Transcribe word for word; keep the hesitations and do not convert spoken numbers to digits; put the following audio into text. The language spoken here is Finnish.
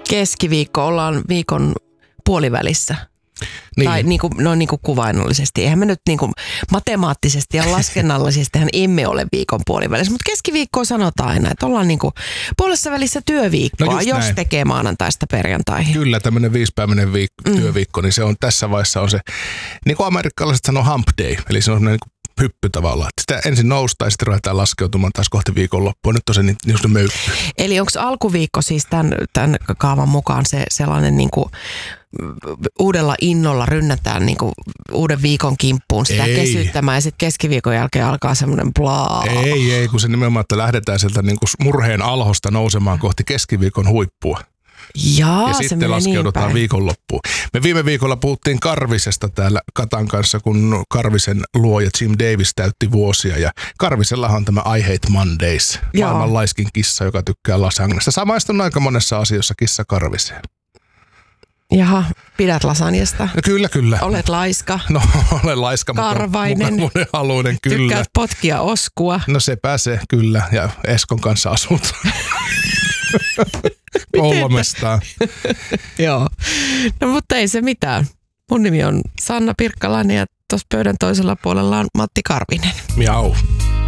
keskiviikko, ollaan viikon puolivälissä. Niin. Tai niin kuin, noin niin kuin kuvainnollisesti. Eihän me nyt niin kuin matemaattisesti ja laskennallisesti emme ole viikon puolivälissä, mutta keskiviikkoa sanotaan aina, että ollaan niin kuin puolessa välissä työviikkoa, no jos näin. tekee maanantaista perjantaihin. Kyllä, tämmöinen viisipäiväinen viik- mm. työviikko, niin se on tässä vaiheessa on se, niin kuin amerikkalaiset sanoo hump day, eli se on semmoinen niin hyppy tavallaan. Sitä ensin noustaan ja sitten ruvetaan laskeutumaan taas kohti viikonloppua. Nyt on se niin, niin se möykky. Eli onko alkuviikko siis tämän, tämän kaavan mukaan se sellainen niin kuin uudella innolla rynnätään niin kuin uuden viikon kimppuun sitä ei. kesyttämään ja sitten keskiviikon jälkeen alkaa semmoinen blaa. Ei, ei, kun se nimenomaan, että lähdetään sieltä niin kuin murheen alhosta nousemaan kohti keskiviikon huippua. Jaa, ja se sitten laskeudutaan niin viikonloppuun. Me viime viikolla puhuttiin Karvisesta täällä Katan kanssa, kun Karvisen luoja Jim Davis täytti vuosia. Ja Karvisellahan on tämä I Hate Mondays, Joo. maailman laiskin kissa, joka tykkää lasagnesta. Samaistun aika monessa asiassa kissa Karviseen. Jaha, pidät lasanjasta. No, kyllä, kyllä. Olet laiska. No, olen laiska, Karvainen. mutta monen haluinen, kyllä. Tykkäät potkia oskua. No se pääsee, kyllä. Ja Eskon kanssa asut. Kolmestaan. Joo. No mutta ei se mitään. Mun nimi on Sanna Pirkkalainen ja tuossa pöydän toisella puolella on Matti Karvinen. Miau.